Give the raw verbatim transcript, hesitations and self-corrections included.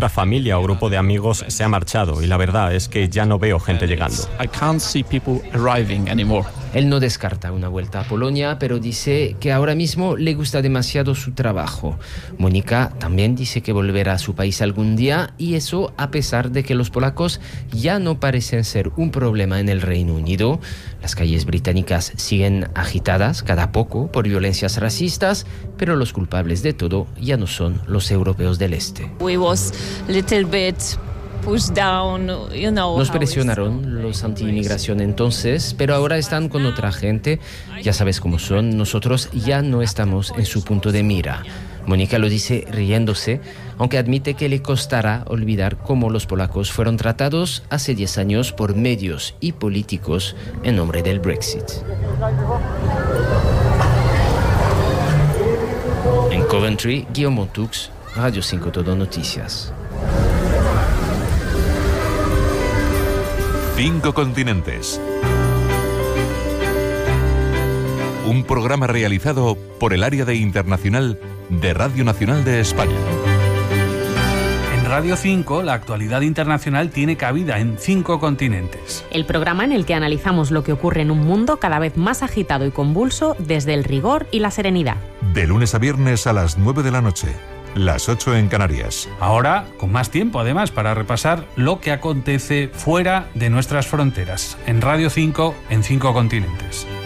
nuestra familia o grupo de amigos se ha marchado y la verdad es que ya no veo gente llegando. I can't see people arriving anymore. Él no descarta una vuelta a Polonia, pero dice que ahora mismo le gusta demasiado su trabajo. Mónica también dice que volverá a su país algún día, y eso a pesar de que los polacos ya no parecen ser un problema en el Reino Unido. Las calles británicas siguen agitadas cada poco por violencias racistas, pero los culpables de todo ya no son los europeos del este. We was little bit pushed down, you know, Nos presionaron los anti-inmigración entonces, pero ahora están con otra gente. Ya sabes cómo son, nosotros ya no estamos en su punto de mira. Mónica lo dice riéndose, aunque admite que le costará olvidar cómo los polacos fueron tratados hace diez años por medios y políticos en nombre del Brexit. En Coventry, Guillaume Montux, Radio cinco Todo Noticias. Cinco continentes. Un programa realizado por el área de internacional de Radio Nacional de España. En Radio cinco, la actualidad internacional tiene cabida en cinco continentes. El programa en el que analizamos lo que ocurre en un mundo cada vez más agitado y convulso desde el rigor y la serenidad. De lunes a viernes a las nueve de la noche. Las ocho en Canarias. Ahora, con más tiempo además para repasar lo que acontece fuera de nuestras fronteras. En Radio cinco, en cinco continentes.